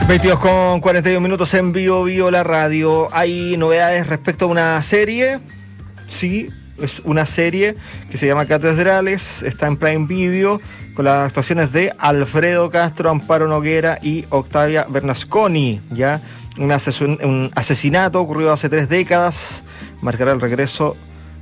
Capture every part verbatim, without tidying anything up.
veintidós con cuarenta y un minutos en Bio Bio la radio. Hay novedades respecto a una serie. Sí, es una serie que se llama Catedrales. Está en Prime Video con las actuaciones de Alfredo Castro, Amparo Noguera y Octavia Bernasconi. Ya un, asesin- un asesinato ocurrido hace tres décadas marcará el regreso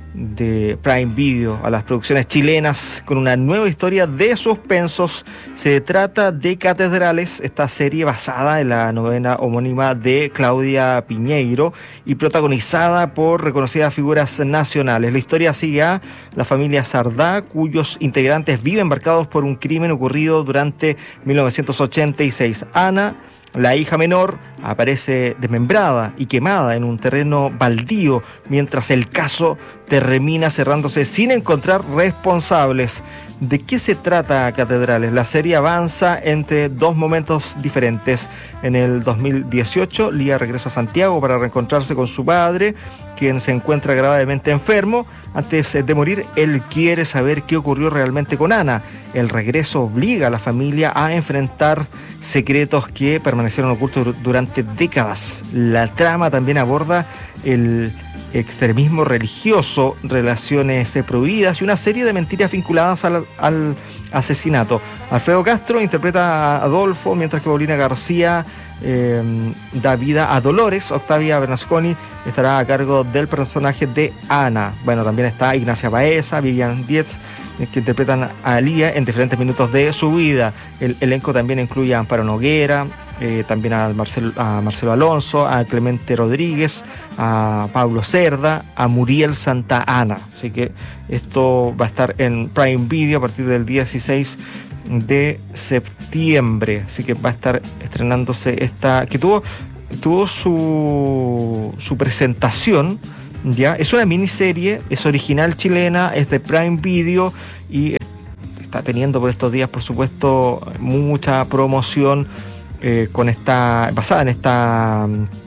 de Prime Video a las producciones chilenas con una nueva historia de suspensos. Se trata de Catedrales, esta serie basada en la novela homónima de Claudia Piñeiro y protagonizada por reconocidas figuras nacionales. La historia sigue a la familia Sardá, cuyos integrantes viven marcados por un crimen ocurrido durante mil novecientos ochenta y seis. Ana, la hija menor, aparece desmembrada y quemada en un terreno baldío, mientras el caso termina cerrándose sin encontrar responsables. ¿De qué se trata Catedrales? La serie avanza entre dos momentos diferentes. En el dos mil dieciocho, Lía regresa a Santiago para reencontrarse con su padre, quien se encuentra gravemente enfermo. Antes de morir, él quiere saber qué ocurrió realmente con Ana. El regreso obliga a la familia a enfrentar secretos que permanecieron ocultos durante décadas. La trama también aborda el extremismo religioso, relaciones prohibidas y una serie de mentiras vinculadas al, al asesinato. Alfredo Castro interpreta a Adolfo, mientras que Paulina García eh, da vida a Dolores. Octavia Bernasconi estará a cargo del personaje de Ana. Bueno, también está Ignacia Baeza, Vivian Dietz, que interpretan a Lía en diferentes minutos de su vida. El elenco también incluye a Amparo Noguera, eh, también a Marcelo, a Marcelo Alonso, a Clemente Rodríguez, a Pablo Cerda, a Muriel Santa Ana. Así que esto va a estar en Prime Video a partir del dieciséis de septiembre. Así que va a estar estrenándose esta, que tuvo, tuvo su, su presentación. Ya, es una miniserie, es original chilena, es de Prime Video y está teniendo por estos días, por supuesto, mucha promoción eh, con esta, basada en esta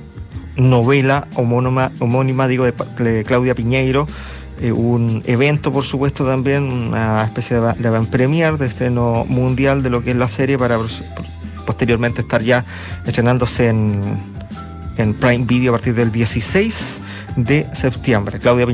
novela homónima, homónima digo, de, de Claudia Piñeiro. Eh, un evento, por supuesto, también, una especie de, de van premier, de estreno mundial de lo que es la serie, para posteriormente estar ya estrenándose en, en Prime Video a partir del dieciséis de septiembre. Claudia